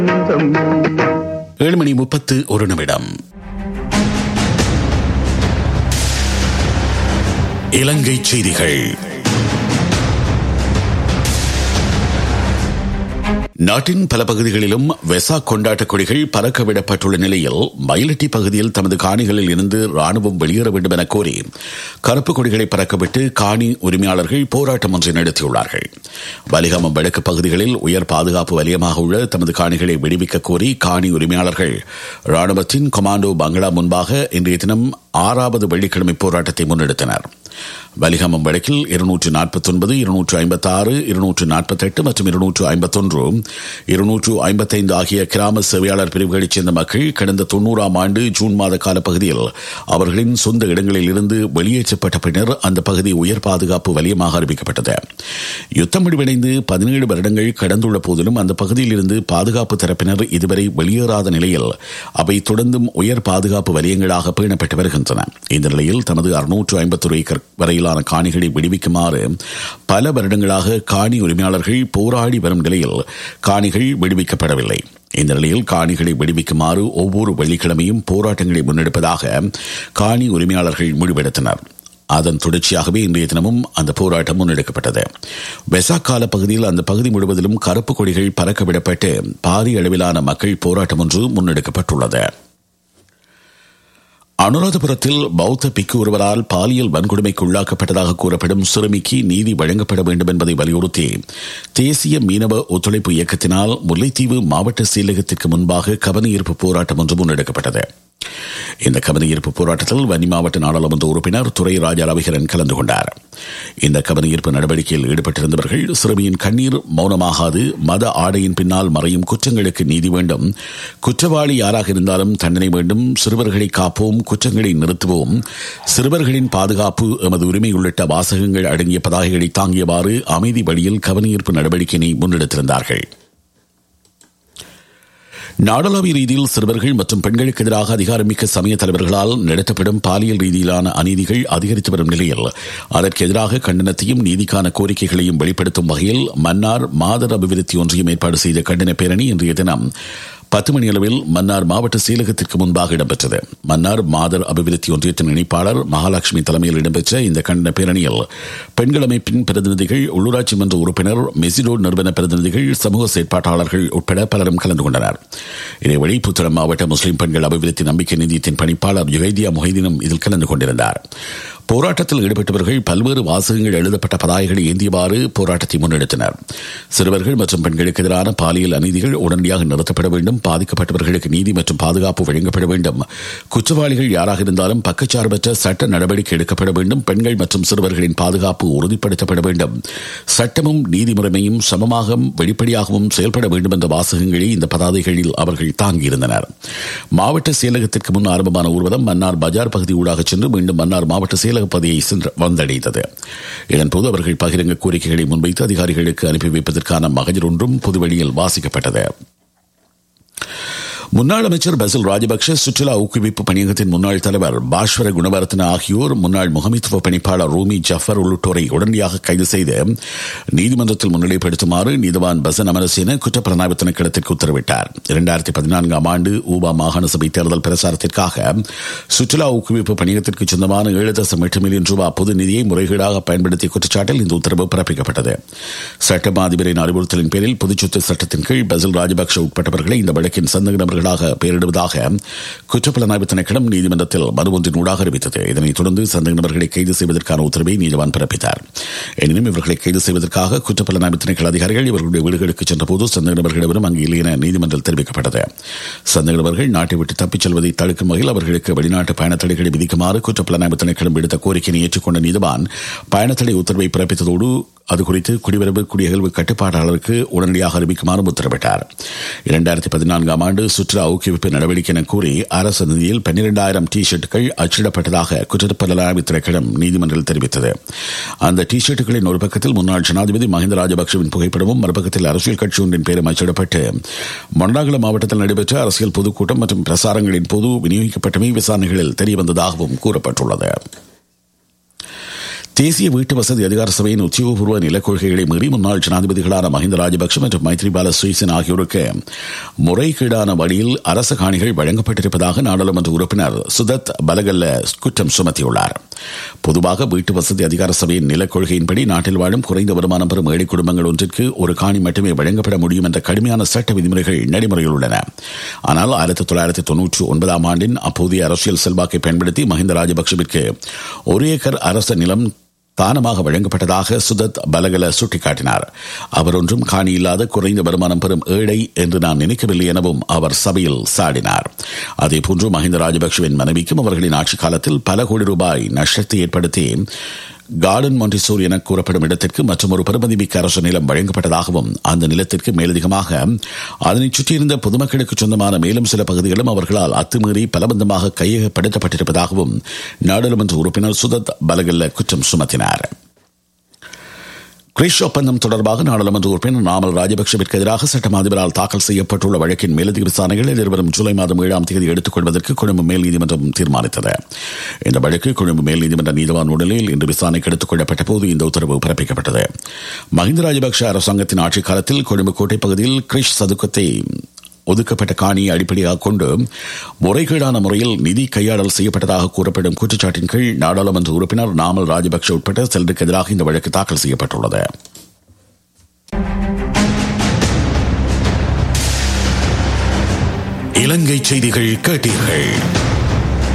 7:31 இலங்கை செய்திகள். நாட்டின் பல பகுதிகளிலும் வெசாக் கொண்டாட்ட கொடிகள் பறக்கவிடப்பட்டுள்ள நிலையில் மயிலட்டி பகுதியில் தமது காணிகளில் இருந்து ராணுவம் வெளியேற வேண்டும் என கோரி கருப்பு கொடிகளை பறக்கவிட்டு காணி உரிமையாளர்கள் போராட்டம் ஒன்றை நடத்தியுள்ளார்கள். வலிகாமம் வடக்கு பகுதிகளில் உயர் பாதுகாப்பு வலயமாக உள்ள தமது காணிகளை விடுவிக்க கோரி காணி உரிமையாளர்கள் ராணுவத்தின் கொமாண்டோ பங்களா முன்பாக இன்றைய தினம் 6வது வெள்ளிக்கிழமை போராட்டத்தை முன்னெடுத்தனர். வலிகாமம் வடக்கில் 249, 256, 248 மற்றும் 251, 255 ஆகிய கிராம சேவையாளர் பிரிவுகளைச் சேர்ந்த மக்கள் கடந்த 90ஆம் ஆண்டு ஜூன் மாத காலப்பகுதியில் அவர்களின் சொந்த இடங்களில் இருந்து வெளியேற்றப்பட்ட பின்னர் அந்த பகுதி உயர் பாதுகாப்பு வலயமாக அறிவிக்கப்பட்டது. யுத்தம் முடிவடைந்து 17 வருடங்கள் கடந்துள்ள போதிலும் அந்த பகுதியில் இருந்து பாதுகாப்பு தரப்பினர் இதுவரை வெளியேறாத நிலையில் அவை தொடர்ந்தும் உயர் பாதுகாப்பு வலயங்களாக பேணப்பட்டு வருகின்றன. இந்த நிலையில் தமது 650 ஏக்கர் வரையிலான காணிகளை விடுவிக்குமாறு பல வருடங்களாக காணி உரிமையாளர்கள் போராடி வரும் நிலையில் காணிகள் விடுவிக்கப்படவில்லை. இந்த நிலையில் காணிகளை விடுவிக்குமாறு ஒவ்வொரு வெள்ளிக்கிழமையும் போராட்டங்களை முன்னெடுப்பதாக காணி உரிமையாளர்கள் முடிவெடுத்தனர். அதன் தொடர்ச்சியாகவே இன்றைய தினமும் அந்த போராட்டம் முன்னெடுக்கப்பட்டது. வெசாக் கால பகுதியில் அந்த பகுதி முழுவதிலும் கருப்பு கொடிகள் பறக்கவிடப்பட்டு பாரிய அளவிலான மக்கள் போராட்டம் ஒன்று முன்னெடுக்கப்பட்டுள்ளது. அனுராதபுரத்தில் பௌத்த பிக்கு ஒருவரால் பாலியல் வன்கொடுமைக்கு உள்ளாக்கப்பட்டதாக கூறப்படும் சிறுமிக்கு நீதி வழங்கப்பட வேண்டும் என்பதை வலியுறுத்தி தேசிய மீனவ ஒத்துழைப்பு இயக்கத்தினால் முல்லைத்தீவு மாவட்ட செயலகத்திற்கு முன்பாக கவனஈர்ப்பு போராட்டம் ஒன்று முன்னெடுக்கப்பட்டது. இந்த கவனஈர்ப்பு போராட்டத்தில் வன்னி மாவட்ட நாடாளுமன்ற உறுப்பினர் துரை ராஜா ரவிகரன் கலந்து கொண்டார். இந்த கவனஈர்ப்பு நடவடிக்கையில் ஈடுபட்டிருந்தவர்கள் சிறுமியின் கண்ணீர் மௌனமாகாது, மத ஆடையின் பின்னால் மறையும் குற்றங்களுக்கு நீதி வேண்டும், குற்றவாளி யாராக இருந்தாலும் தண்டனை வேண்டும், சிறுவர்களை காப்போம், குற்றங்களை நிறுத்துவோம், சிறுவர்களின் பாதுகாப்பு எமது உரிமை உள்ளிட்ட வாசகங்கள் அடங்கிய பதாகைகளை தாங்கியவாறு அமைதி வழியில் கவனஈர்ப்பு நடவடிக்கையை முன்னெடுத்திருந்தார்கள். நாடளாவிய ரீதியில் சிறுவர்கள் மற்றும் பெண்களுக்கு எதிராக அதிகாரமிக்க சமய தலைவர்களால் நடத்தப்படும் பாலியல் ரீதியிலான அநீதிகள் அதிகரித்து வரும் நிலையில் அதற்கு எதிராக கண்டனத்தையும் நீதிக்கான கோரிக்கைகளையும் வெளிப்படுத்தும் வகையில் மன்னார் மாதர் அபிவிருத்தி ஒன்றியம் ஏற்பாடு செய்த கண்டன பேரணி இன்றைய தினம் 10 மணி அளவில் மன்னார் மாவட்ட செயலகத்திற்கு முன்பாக இடம்பெற்றது. மன்னார் மாதர் அபிவிருத்தி ஒன்றியத்தின் இணைப்பாளர் மகாலட்சுமி தலைமையில் இடம்பெற்ற இந்த கண்டன பேரணியில் பெண்கள் அமைப்பின் பிரதிநிதிகள், உள்ளூராட்சி மன்ற உறுப்பினர், மெசிடோ நிறுவன பிரதிநிதிகள், சமூக செயற்பாட்டாளர்கள் உட்பட பலரும் கலந்து கொண்டனர். இதேவழி புத்தளம் மாவட்ட முஸ்லிம் பெண்கள் அபிவிருத்தி நம்பிக்கை நிதியத்தின் பணிப்பாளர் யுகைதியா முஹைதீனும் இதில் கலந்து கொண்டிருந்தார். போராட்டத்தில் ஈடுபட்டவர்கள் பல்வேறு வாசகங்கள் எழுதப்பட்ட பதாகைகளை ஏந்தியவாறு போராட்டத்தை முன்னெடுத்தனர். சிறுவர்கள் மற்றும் பெண்களுக்கு எதிரான பாலியல் அநீதிகள் உடனடியாக நிறுத்தப்பட வேண்டும், பாதிக்கப்பட்டவர்களுக்கு நீதி மற்றும் பாதுகாப்பு வழங்கப்பட வேண்டும், குற்றவாளிகள் யாராக இருந்தாலும் பக்கச்சார்பற்ற சட்ட நடவடிக்கை எடுக்கப்பட வேண்டும், பெண்கள் மற்றும் சிறுவர்களின் பாதுகாப்பு உறுதிப்படுத்தப்பட வேண்டும், சட்டமும் நீதிமுறைமையும் சமமாக வெளிப்படையாகவும் செயல்பட வேண்டும் என்ற வாசகங்களை இந்த பதாதைகளில் அவர்கள் தாங்கியிருந்தனர். மாவட்ட செயலகத்திற்கு முன் ஆரம்பமான ஊர்வலம் மன்னார் பஜார் பகுதி ஊடாக சென்று மீண்டும் மன்னார் மாவட்ட செயலக பகுதியை வந்தடைந்தது. இதன்போது அவர்கள் பகிரங்க கோரிக்கைகளை முன்வைத்து அதிகாரிகளுக்கு அனுப்பி வைப்பதற்கான மகஜர் ஒன்றும் பொதுவெளியில் வாசிக்கப்பட்டது. முன்னாள் அமைச்சர் பசில் ராஜபக்ஷ, சுற்றுலா ஊக்குவிப்பு பணியகத்தின் முன்னாள் தலைவர் பாஸ்வர குணவர்த்தன ஆகியோர், முன்னாள் முகமைத்துவ பணிப்பாளர் ரூமி ஜஃபர் உள்ளிட்டோரை உடனடியாக கைது செய்து நீதிமன்றத்தில் முன்னிலைப்படுத்துமாறு நீதிவான் பசன் அமரசேன குற்றப்புலனாய்வு திணைக்களத்திற்கு உத்தரவிட்டார். 2014ஆம் ஆண்டு ஊபா மாகாண சபை தேர்தல் பிரச்சாரத்திற்காக சுற்றுலா ஊக்குவிப்பு பணியகத்திற்கு சொந்தமான 7.8 மில்லியன் ரூபாய் பொது நிதியை முறைகேடாக பயன்படுத்திய குற்றச்சாட்டில் இந்த உத்தரவு பிறப்பிக்கப்பட்டது. சட்டமா அதிபரின் அறிவுறுத்தலின் பேரில் பொதுச்சொத்து சட்டத்தின் கீழ் பசில் ராஜபக்ஷ உட்பட்டவர்களை இந்த வழக்கின் சந்தேக நபர்கள் பெயரிடுவதாக குற்றப்புலனாய்வு திணைக்களம் நீதிமன்றத்தில் மனு ஒன்றின் ஊடாக அறிவித்தது. இதனைத் தொடர்ந்து சந்தேக நபர்களை கைது செய்வதற்கான உத்தரவை நீதிவான் பிறப்பித்தார். எனினும் இவர்களை கைது செய்வதற்காக குற்றப்புலனாய்வு திணைக்கள அதிகாரிகள் இவர்களுடைய வீடுகளுக்கு சென்றபோது சந்தேக நபர்களிடமும் அங்கு இல்லை என நீதிமன்றம் தெரிவிக்கப்பட்டது. சந்தேக நபர்கள் நாட்டை விட்டு தப்பிச் செல்வதை தடுக்கும் வகையில் அவர்களுக்கு வெளிநாட்டு பயணத்தடைகளை விதிக்குமாறு குற்றப்புலனாய்வு திணைக்களம் விடுத்த கோரிக்கையை ஏற்றுக்கொண்ட நீதிவான் பயணத்தடை உத்தரவை பிறப்பித்ததோடு அது குறித்து குடிவரவு குடியகழ்வு கட்டுப்பாட்டாளருக்கு உடனடியாக அறிவிக்குமாறு உத்தரவிட்டார். 2014ஆம் ஆண்டு சுற்றுலா ஊக்குவிப்பு நடவடிக்கை என கூறி அரசு நிதியில் 12,000 டி-ஷர்ட்டுகள் அச்சிடப்பட்டதாக குற்றப்புலனாய்வு திணைக்களம் நீதிமன்றத்தில் தெரிவித்தது. அந்த டி-ஷர்ட்டுகளின் ஒரு பக்கத்தில் முன்னாள் ஜனாதிபதி மஹிந்த ராஜபக்சவின் புகைப்படமும், மறுபக்கத்தில் அரசியல் கட்சி ஒன்றின் பெயரும் அச்சிடப்பட்டு மொனராகல மாவட்டத்தில் நடைபெற்ற அரசியல் பொதுக்கூட்டம் மற்றும் பிரசாரங்களின் போது விநியோகிக்கப்பட்டமை விசாரணைகளில் தெரியவந்ததாகவும் கூறப்பட்டுள்ளது. தேசிய வீட்டு வசதி அதிகார சபையின் உத்தியோகபூர்வ நிலக்கொள்கைகளை மீறி முன்னாள் ஜனாதிபதிகளான மஹிந்த ராஜபக்ஷ மற்றும் மைத்ரிபால சிறிசேன ஆகியோருக்கு முறைகேடான வழியில் அரச காணிகள் வழங்கப்பட்டிருப்பதாக நாடாளுமன்ற உறுப்பினர் சுதத் பலகல்ல குற்றம் சுமத்தியுள்ளார். பொதுவாக வீட்டு வசதி அதிகார சபையின் நிலக்கொள்கையின்படி நாட்டில் வாழும் குறைந்த வருமானம் பெறும் ஏழை குடும்பங்கள் ஒன்றிற்கு ஒரு காணி மட்டுமே வழங்கப்பட முடியும் என்ற கடுமையான சட்ட விதிமுறைகள் நடைமுறையில் உள்ளன. ஆனால் 1999 ஆண்டின் அப்போதைய அரசியல் செல்வாக்கை பயன்படுத்தி மஹிந்த ராஜபக்ஷவிற்கு 1 ஏக்கர் அரச நிலம் தானமாக வழங்கப்பட்டதாக சுதத் பலகல சுட்டிக்காட்டினார். அவர் ஒன்றும் காணி இல்லாத குறைந்த வருமானம் பெறும் ஏழை என்று நான் நினைக்கவில்லை எனவும் அவர் சபையில் சாடினார். அதேபோன்று மஹிந்த ராஜபக்ஷவின் மனைவிக்கும் அவர்களின் ஆட்சிக் காலத்தில் பல கோடி ரூபாய் நஷ்டத்தை ஏற்படுத்தி கார்டன் மாண்டிசோரி என கூறப்படும் இடத்திற்கு மற்றும் ஒரு பெருமதிமிக்க அரசு நிலம் வழங்கப்பட்டதாகவும் அந்த நிலத்திற்கு மேலதிகமாக அதனை சுற்றியிருந்த பொதுமக்களுக்கு சொந்தமான மேலும் சில பகுதிகளும் அவர்களால் அத்துமீறி பலபந்தமாக கையகப்படுத்தப்பட்டிருப்பதாகவும் நாடாளுமன்ற உறுப்பினர் சுதத் பலகல்ல குற்றம் சுமத்தினார். கிரிஷ் ஒப்பந்தம் தொடர்பாக நாடாளுமன்ற உறுப்பினர் நாமல் ராஜபக்ஷவிற்கு எதிராக சட்டம் அதிபரால் தாக்கல் செய்யப்பட்டுள்ள வழக்கின் மேலதிக விசாரணைகளை எதிர்வரும் ஜூலை மாதம் 7ஆம் தேதி எடுத்துக் கொள்வதற்கு கொழும்பு மேல் நீதிமன்றம் தீர்மானித்தது. இந்த வழக்கு கொழும்பு மேல் நீதிமன்ற நீதிவான் உடலில் இன்று விசாரணைக்கு எடுத்துக் கொள்ளப்பட்ட போது இந்த உத்தரவு பிறப்பிக்கப்பட்டது. மஹிந்த ராஜபக்ஷ அரசாங்கத்தின் ஆட்சிக் காலத்தில் கொழும்பு கோட்டை பகுதியில் கிரிஷ் சதுக்கத்தை ஒதுக்கப்பட்ட காணியை அடிப்படையாக கொண்டு முறைகேடான முறையில் நிதி கையாடல் செய்யப்பட்டதாக கூறப்படும் குற்றச்சாட்டின் கீழ் நாடாளுமன்ற உறுப்பினர் நாமல் ராஜபக்ஷ உட்பட்ட சிலருக்கு எதிராக இந்த வழக்கு தாக்கல் செய்யப்பட்டுள்ளது. இலங்கை செய்திகள் கேட்டீர்கள்.